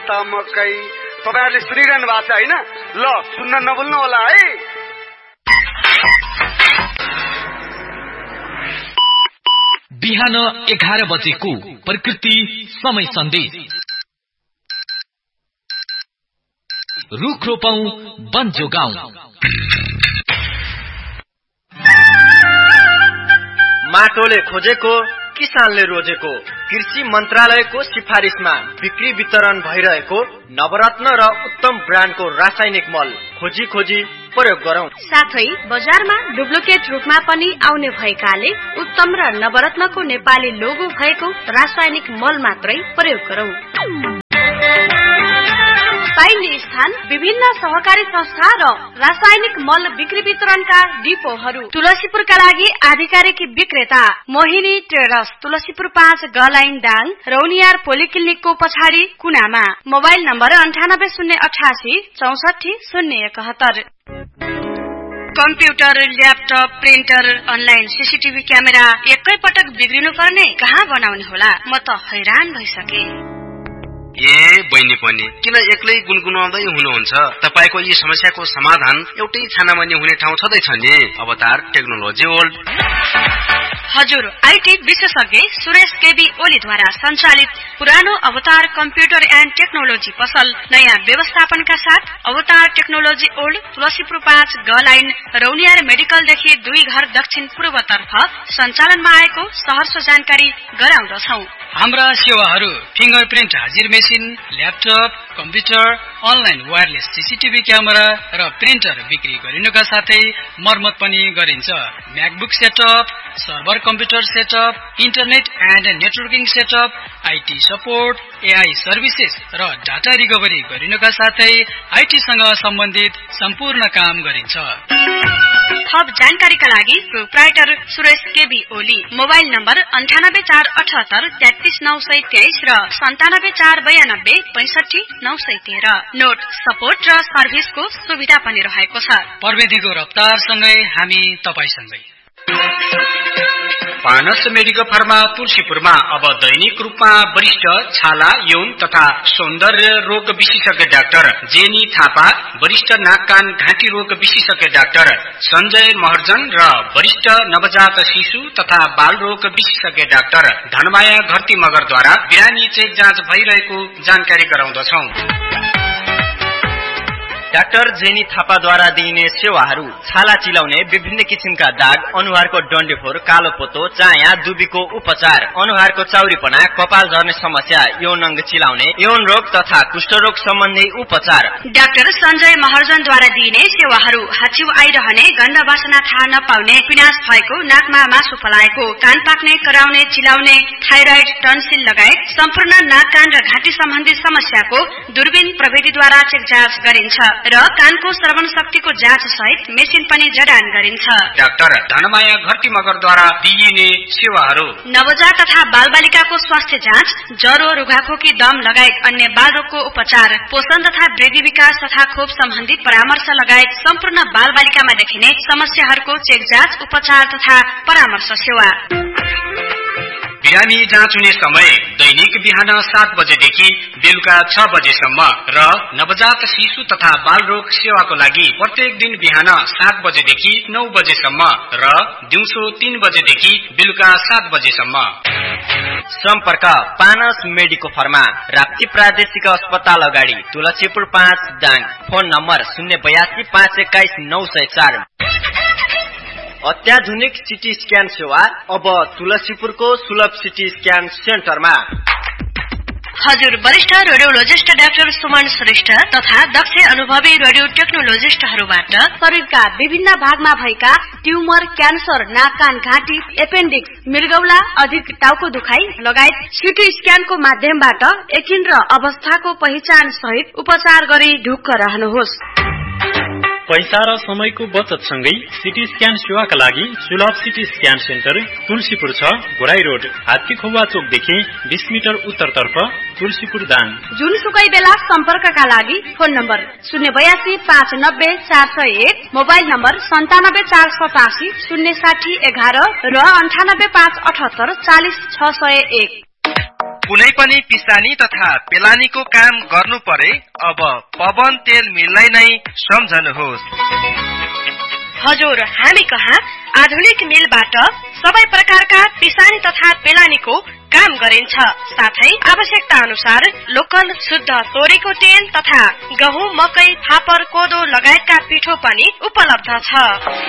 त मकै। तपाईहरुले सुनिरहनु भएको छ हैन? ल सुन्न नभुल्नु होला है। बिहान 11 बजेको प्रकृति समय सन्देश। रुख रोपौं वन जोगाउँ। माटोले खोजेको किसानले रोजेको कृषि मन्त्रालयको सिफारिसमा बिक्री वितरण भइरहेको नवरत्न र उत्तम ब्रान्डको रासायनिक मल खोजी खोजी प्रयोग गरौं। साथै बजारमा डुप्लिकेट रूपमा पनि आउने भएकाले उत्तम र नवरत्नको नेपाली लोगो भएको रासायनिक मल मात्रै प्रयोग गरौं। पाइने स्थान विभिन्न सहकारी संस्था र रासायनिक मल बिक्री वितरणका डिपोहरू। तुलसीपुरका लागि आधिकारिक विक्रेता मोहिनी ट्रेडर्स, तुलसीपुर 5 गलाइन दाङ, रौनियार पोलिक्लिनिकको पछाडि कुनामा। Mobile number 9808 64 071। Computer, laptop, printer, online CCTV camera एकै पटक बिग्रिनु पर्ने, कहाँ बनाउने होला? म त हैरान भइसके। बहिनी पनि किन एक्लै गुनगुनाउँदै हुनुहुन्छ? तपाईको यी समस्याको समाधान एउटै छानामा नि हुने ठाउँ छँदैछ नि, अवतार टेक्नोलोजी वर्ल्ड। हजुर, आईटी विशेषज्ञ सुरेश केबी ओलीद्वारा सञ्चालित पुरानो अवतार कम्प्युटर एन्ड टेक्नोलोजी पसल नयाँ व्यवस्थापनका साथ अवतार टेक्नोलोजी ओल्ड, तुलसीपुर 5 गलाइन, रौनियार मेडिकलदेखि 2 घर दक्षिण पूर्वतर्फ सञ्चालनमा आएको सहर्ष जानकारी गराउँदछौ। हाम्रा सेवाहरू फिंगरप्रिन्ट हाजिर machine, laptop, computer, online wireless CCTV camera र प्रिन्टर बिक्री गरिनुका साथै मर्मत पनि गरिन्छ। MacBook setup, server computer setup, internet and networking setup, IT support, AI services र डाटा रिकभरी गरिनुका साथै आईटीसँग सम्बन्धित सम्पूर्ण काम गरिन्छ। थप जानकारीका लागि proprietor Suresh KB Oli. Mobile number 98478 33923 र 97492 65913। नोट सपोर्ट र सर्भिसको सुविधा पनि रहेको छ। प्रविधिको रफ्तारसँगै हामी तपाईसँगै। पानस मेडिकल फार्मा तुलसीपुरमा अब दैनिक रूपमा वरिष्ठ छाला, यौन तथा सौन्दर्य रोग विशेषज्ञ डाक्टर जेनी थापा, वरिष्ठ नाक कान घाँटी रोग विशेषज्ञ डाक्टर सञ्जय महर्जन र वरिष्ठ नवजात शिशु तथा बाल रोग विशेषज्ञ डाक्टर धनमाया घरती मगरद्वारा बिरामी चेक जाँच भइरहेको जानकारी गराउँदछौ। डाक्टर जेनी थापाद्वारा दिइने सेवाहरू छाला चिलाउने, विभिन्न किसिमका दाग, अनुहारको डन्डेफोर, कालो पोतो, चाया, दुबीको उपचार, अनुहारको चाउरीपना, कपाल झर्ने समस्या, यौन अंग चिलाउने, यौन रोग तथा कुष्ठरोग सम्बन्धी उपचार। डाक्टर सञ्जय महर्जनद्वारा दिइने सेवाहरू हाचिउ आइरहने, गन्ध वासना थाहा नपाउने, पिनास भएको, नाकमा मासु पलाएको, कान पाक्ने, कराउने, चिलाउने, थाइराइड, टन्सिल लगायत सम्पूर्ण नाक कान र घाँटी सम्बन्धी समस्याको दूरबीन प्रविधिद्वारा चेक जाँच गरिन्छ र कानको श्रवण शक्तिको जाँच सहित मेसिन पनि जडान गरिन्छ। डाक्टर धनमाया घरती मगरद्वारा दिइने सेवाहरू नवजात तथा बालबालिकाको स्वास्थ्य जाँच, ज्वरो, रुघाखोकी, दम लगायत अन्य बालरोगको उपचार, पोषण तथा वृद्धि विकास तथा खोप सम्बन्धी परामर्श लगायत सम्पूर्ण बालबालिकामा देखिने समस्याहरूको चेक जाँच, उपचार तथा परामर्श सेवा। बिरामी जाँच हुने समय दैनिक बिहान 7 बजेदेखि बेलुका 6 बजेसम्म र नवजात शिशु तथा बाल रोग सेवाको लागि प्रत्येक दिन बिहान 7 बजेदेखि 9 बजेसम्म र दिउँसो 3 बजेदेखि बेलुका 7 बजेसम्म। सम्पर्क पानस मेडिको फार्मा, राप्ती प्रादेशिक अस्पताल अगाडि, तुलसीपुर 5 दाङ। Phone number 082 521 904। अत्याधुनिक सिटी स्क्यान सेवा अब तुलसीपुरको सुलभ सिटी स्क्यान सेन्टरमा। हजुर, वरिष्ठ रेडियोलोजिस्ट डाक्टर सुमन श्रेष्ठ तथा दक्ष अनुभवी रेडियो टेक्नोलोजिस्टहरूबाट शरीरका विभिन्न भागमा भएका ट्युमर, क्यान्सर, नाक कान घाँटी, एपेन्डिक्स, मृगौला, अधिक टाउको दुखाइ लगायत सिटी स्क्यानको माध्यमबाट एकिन र अवस्थाको पहिचान सहित उपचार गरी ढुक्क रहनुहोस्। पैसा र समयको बचत सँगै सिटी स्क्यान सेवाका लागि सुलभ CT scan centre Tulsipur 6 Ghorahi road, हात्तीखौवा चोकदेखि 20 metre उत्तरतर्फ, तुलसीपुर दाङ। जुनसुकै बेला सम्पर्कका लागि फोन नम्बर 082 590 401, मोबाइल नम्बर 97 487 060 11 र 98 578 40 601। कुनै पनि पिसानी तथा पेलानीको काम गर्नु परे अब पवन तेल मिललाई नै सम्झनुहोस्। हजुर, हामी कहाँ आधुनिक मिलबाट सबै प्रकारका पिसानी तथा पेलानीको काम गरिन्छ। साथै आवश्यकता अनुसार लोकल शुद्ध तोरीको तेल तथा गहुँ, मकै, फापर, कोदो लगायतका पिठो पनि उपलब्ध छ।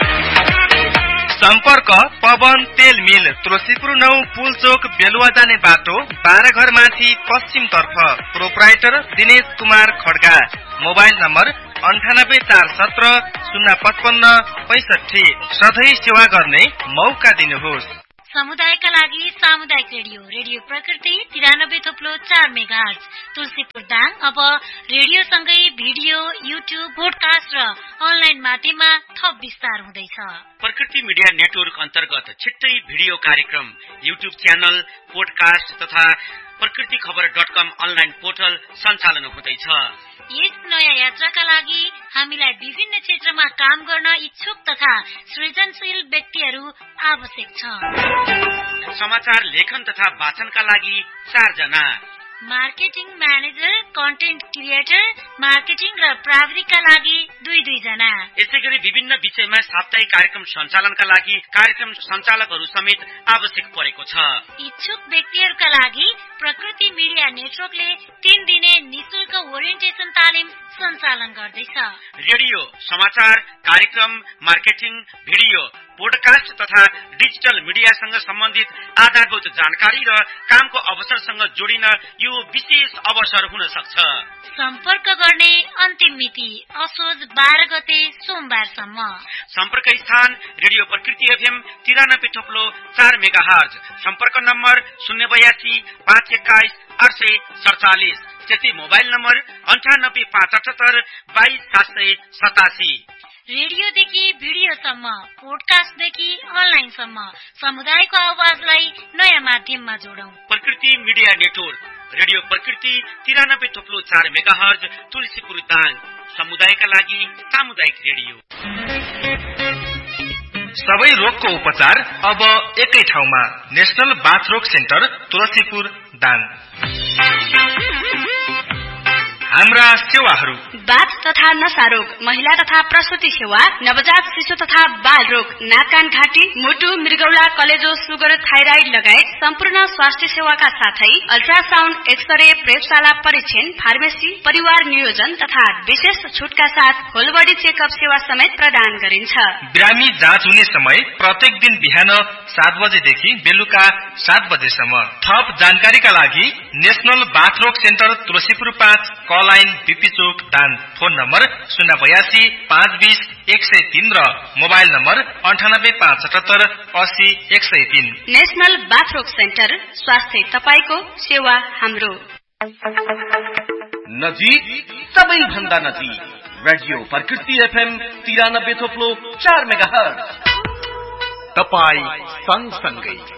सम्पर्क पवन तेल मिल, तुलसीपुर 9 पुलचोक, बेलुवा जाने बाटो, 12 घर माथि पश्चिम तर्फ। Proprietor Dinesh Kumar Kharga. Mobile number 984170 055 65। सधैँ सेवा गर्ने मौका दिनुहोस्। समुदायका लागि सामुदायिक रेडियो रेडियो प्रकृति 93.4 मेगाहर्ज तुलसीपुर दाङ अब रेडियो सँगै भिडियो, युट्युब, पोडकास्ट र अनलाइन माध्यममा थप विस्तार हुँदैछ। प्रकृति मिडिया नेटवर्क अन्तर्गत छिट्टै भिडियो कार्यक्रम, युट्युब च्यानल, पोडकास्ट तथा प्रकृतिखबर.com अनलाइन पोर्टल सञ्चालन हुँदैछ। यस नयाँ यात्राका लागि हामीलाई विभिन्न क्षेत्रमा काम गर्न इच्छुक तथा सृजनशील व्यक्तिहरू आवश्यक छ। समाचार लेखन तथा वाचनका लागि 4 जना, marketing manager, content creator, marketing र प्राविधिकका लागि 2 जना। यसैगरी विभिन्न विषयमा साप्ताहिक कार्यक्रम सञ्चालनका लागि कार्यक्रम सञ्चालकहरू समेत आवश्यक परेको छ। इच्छुक व्यक्तिहरूका लागि प्रकृति मिडिया नेटवर्कले 3 दिने निशुल्क ओरिएन्टेसन तालिम सञ्चालन गर्दैछ। रेडियो, समाचार, कार्यक्रम, मार्केटिङ, भिडियो, पोडकास्ट तथा डिजिटल मिडियासँग सम्बन्धित आधारभूत जानकारी र कामको अवसरसँग जोडिन यो विशेष अवसर हुन सक्छ। सम्पर्क गर्ने अन्तिम मिति असोज 12 गते सोमबारसम्म। सम्पर्क स्थान रेडियो प्रकृति एफएम 93.4 मेगाहर्ज। सम्पर्क नम्बर 082 521 847। त्यस्तै मोबाइल नम्बर 98 578 22 787। रेडियोदेखि भिडियोसम्म, पोडकास्टदेखि अनलाइनसम्म समुदायको आवाजलाई नयाँ माध्यममा जोडौं। प्रकृति मिडिया नेटवर्क रेडियो प्रकृति 93.4 मेगाहर्ज तुलसीपुर दाङ, समुदायका लागि सामुदायिक रेडियो। सबै रोगको उपचार अब एकै ठाउँमा, नेशनल बाथरोग सेन्टर, तुलसीपुर दाङ। हाम्रा सेवाहरू: बाथ तथा नसा रोग, महिला तथा प्रसुति सेवा, नवजात शिशु तथा बाल रोग, नाक कान घाँटी, मुटु, मृगौला, कलेजो, सुगर, थाइराइड लगायत सम्पूर्ण स्वास्थ्य सेवाका साथै अल्ट्रासाउन्ड, एक्सरे, प्रयोगशाला परीक्षण, फार्मेसी, परिवार नियोजन तथा विशेष छुटका साथ होल बडी चेकअप सेवा समेत प्रदान गरिन्छ। बिरामी जाँच हुने समय प्रत्येक दिन बिहान 7 बजेदेखि बेलुका 7 बजेसम्म। थप जानकारीका लागि national बाथरोग centre, Tulsipur 5, line BP चोक दाङ। फोन नम्बर 082 520 103 र मोबाइल नम्बर 98 578 80 103। नेशनल बाथरोग सेन्टर, स्वास्थ्य तपाईको, सेवा हाम्रो। नजिक, सबैभन्दा नजिक, रेडियो प्रकृति एफएम 93.4 मेगाहर्ज। तपाई सँगसँगै